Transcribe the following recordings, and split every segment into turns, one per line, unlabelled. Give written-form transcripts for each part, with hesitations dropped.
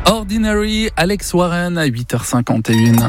Ordinary, Alex Warren à 8h51.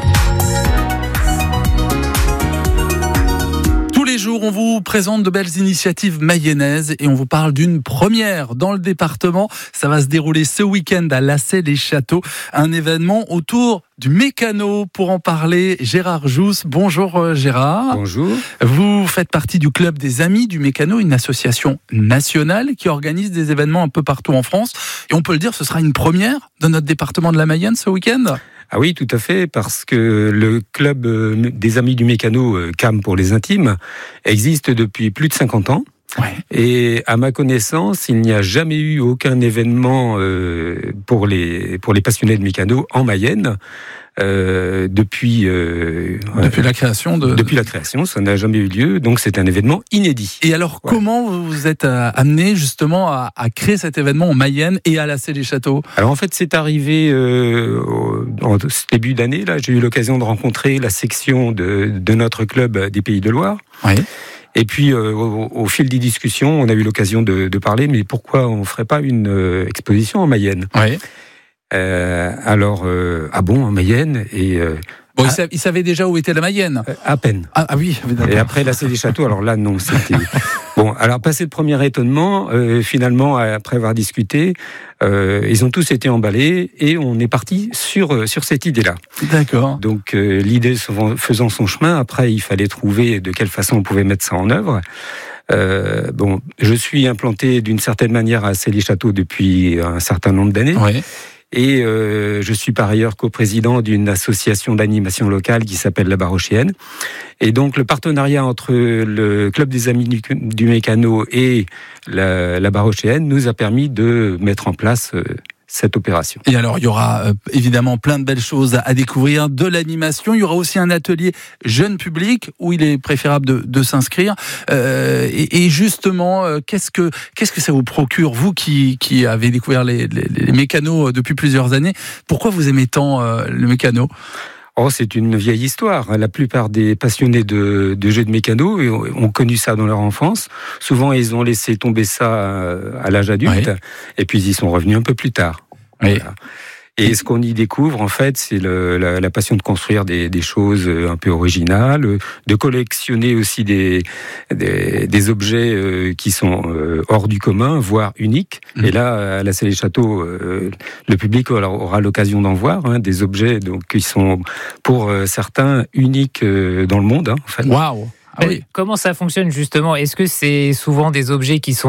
Tous les jours, on vous présente de belles initiatives mayennaises et on vous parle d'une première dans le département. Ça va se dérouler ce week-end à Lassay-les-Châteaux, un événement autour du mécano. Pour en parler, Gérard Jousse. Bonjour Gérard.
Bonjour.
Vous faites partie du club des Amis du Mécano, une association nationale qui organise des événements un peu partout en France. Et on peut le dire, ce sera une première dans notre département de la Mayenne ce week-end.
Ah oui, tout à fait, parce que le club des Amis du Mécano, CAM pour les intimes, existe depuis plus de 50 ans.
Ouais.
Et à ma connaissance, il n'y a jamais eu aucun événement pour les passionnés de mécano en Mayenne. Depuis
la création
Depuis la création, ça n'a jamais eu lieu, donc c'est un événement inédit.
Et alors, comment vous vous êtes amené justement à créer cet événement en Mayenne et à Lassay-les-Châteaux ?
Alors en fait, c'est arrivé en début d'année. Là, j'ai eu l'occasion de rencontrer la section de notre club des Pays de Loire.
Oui.
Et puis, au fil des discussions, on a eu l'occasion de parler, mais pourquoi on ne ferait pas une exposition en Mayenne ?
Oui.
Ah bon, en Mayenne et
Bon, il savait déjà où était la Mayenne.
À peine.
Ah oui, d'accord.
Et après, Lassay-les-Châteaux, alors là, non, c'était... Bon, alors, passé le premier étonnement, finalement, après avoir discuté, ils ont tous été emballés et on est parti sur cette idée-là.
D'accord.
Donc, l'idée faisant son chemin, après, il fallait trouver de quelle façon on pouvait mettre ça en œuvre. Bon, je suis implanté d'une certaine manière à Lassay-les-Châteaux depuis un certain nombre d'années.
Oui.
Et je suis par ailleurs coprésident d'une association d'animation locale qui s'appelle La Barochienne. Et donc le partenariat entre le Club des Amis du Mécano et la Barochienne nous a permis de mettre en place cette opération.
Et alors, il y aura évidemment plein de belles choses à découvrir, de l'animation. Il y aura aussi un atelier jeune public où il est préférable de s'inscrire. Et justement, qu'est-ce que ça vous procure, vous qui avez découvert les mécanos depuis plusieurs années ? Pourquoi vous aimez tant le mécano ?
Oh, c'est une vieille histoire. La plupart des passionnés de jeux de mécano ont connu ça dans leur enfance. Souvent, ils ont laissé tomber ça à l'âge adulte, oui. Et puis ils y sont revenus un peu plus tard.
Oui.
Voilà. Et ce qu'on y découvre, en fait, c'est la passion de construire des choses un peu originales, de collectionner aussi des objets qui sont hors du commun, voire uniques. Et là, à Lassay-les-Châteaux, le public aura l'occasion d'en voir, des objets donc qui sont pour certains uniques dans le monde. En fait.
Waouh. Ah oui.
Comment ça fonctionne justement ? Est-ce que c'est souvent des objets qui sont